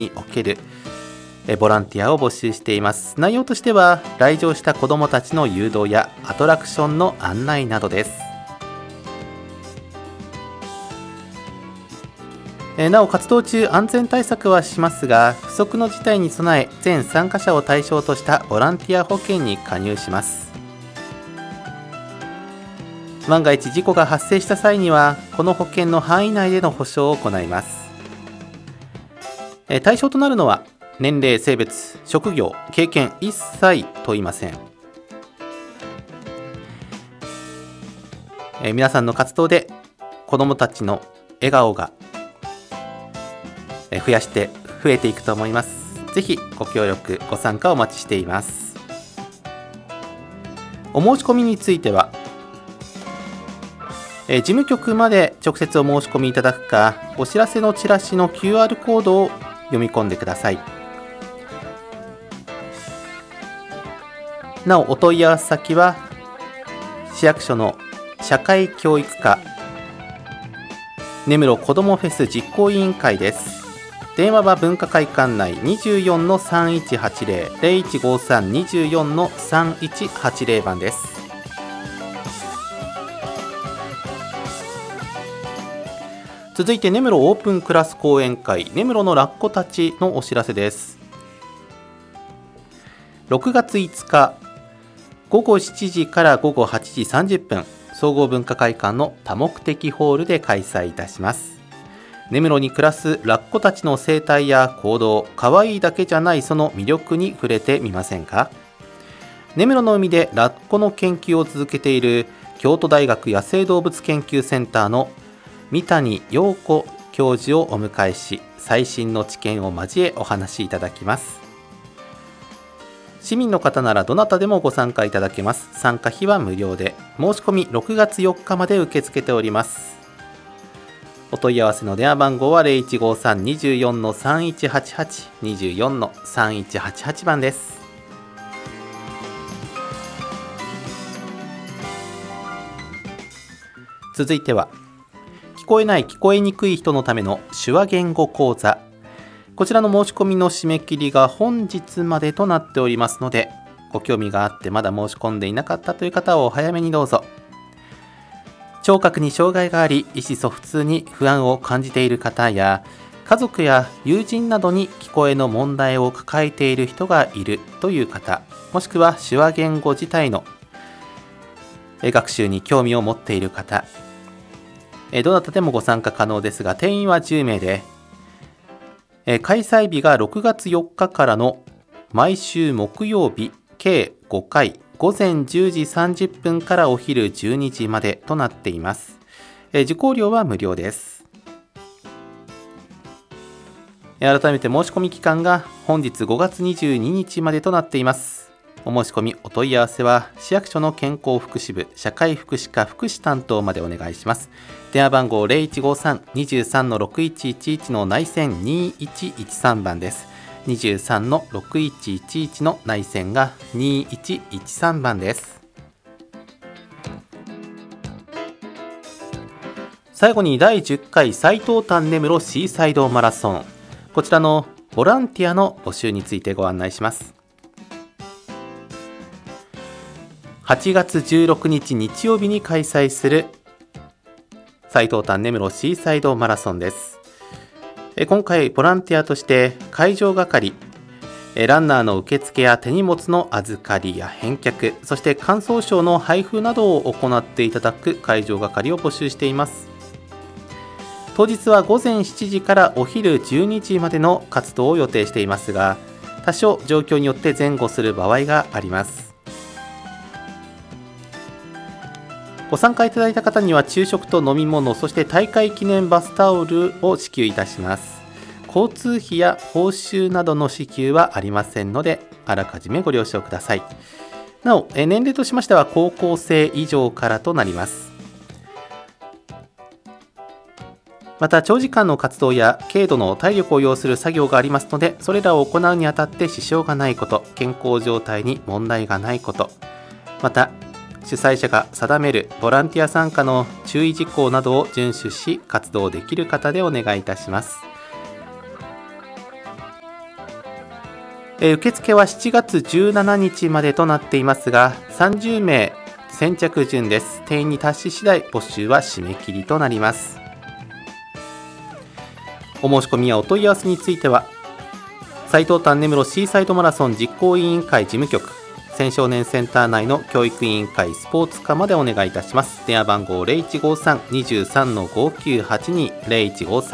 におけるボランティアを募集しています。内容としては、来場した子どもたちの誘導やアトラクションの案内などです。なお、活動中安全対策はしますが、不測の事態に備え全参加者を対象としたボランティア保険に加入します。万が一事故が発生した際には、この保険の範囲内での保証を行います。対象となるのは、年齢、性別、職業、経験一切問いません。皆さんの活動で子どもたちの笑顔が増えていくと思います。ぜひご協力ご参加お待ちしています。お申し込みについては、事務局まで直接お申し込みいただくか、お知らせのチラシの QR コードを読み込んでください。なお、お問い合わせ先は市役所の社会教育課根室こどもフェス実行委員会です。電話は文化会館内 24-3180 0153-24-3180 番です。続いて、根室オープンクラス講演会根室のラッコたちのお知らせです。6月5日午後7時から午後8時30分、総合文化会館の多目的ホールで開催いたします。根室に暮らすラッコたちの生態や行動、可愛いだけじゃないその魅力に触れてみませんか。根室の海でラッコの研究を続けている京都大学野生動物研究センターの三谷陽子教授をお迎えし、最新の知見を交えお話しいただきます。市民の方ならどなたでもご参加いただけます。参加費は無料で、申し込み6月4日まで受け付けております。お問い合わせの電話番号は 0153-24-3188 24-3188 番です。続いては、聞こえない聞こえにくい人のための手話言語講座、こちらの申し込みの締め切りが本日までとなっておりますので、ご興味があってまだ申し込んでいなかったという方はお早めにどうぞ。聴覚に障害があり、意思疎通に不安を感じている方や、家族や友人などに聞こえの問題を抱えている人がいるという方、もしくは手話言語自体の学習に興味を持っている方、どなたでもご参加可能ですが、定員は10名で、開催日が6月4日からの毎週木曜日計5回、午前10時30分からお昼12時までとなっています。受講料は無料です。改めて申し込み期間が本日5月22日までとなっています。お申し込みお問い合わせは市役所の健康福祉部社会福祉課福祉担当までお願いします。電話番号 0153-23-6111 の内線2113番です。23-6111 の内線が2113番です。最後に第10回斉藤丹根室シーサイドマラソン、こちらのボランティアの募集についてご案内します。8月16日日曜日に開催する斉藤丹根室シーサイドマラソンです。今回ボランティアとして会場係、ランナーの受付や手荷物の預かりや返却、そして感想賞の配布などを行っていただく会場係を募集しています。当日は午前7時からお昼12時までの活動を予定していますが、多少状況によって前後する場合があります。ご参加いただいた方には昼食と飲み物、そして大会記念バスタオルを支給いたします。交通費や報酬などの支給はありませんので、あらかじめご了承ください。なお、年齢としましては高校生以上からとなります。また、長時間の活動や軽度の体力を要する作業がありますので、それらを行うにあたって支障がないこと、健康状態に問題がないこと、また主催者が定めるボランティア参加の注意事項などを遵守し活動できる方でお願いいたします。 受付は7月17日までとなっていますが、30名先着順です。定員に達し次第募集は締め切りとなります。お申し込みやお問い合わせについては、斉藤丹根室シーサイドマラソン実行委員会事務局青少年センター内の教育委員会スポーツ課までお願いいたします。電話番号 0153-23-5982 0153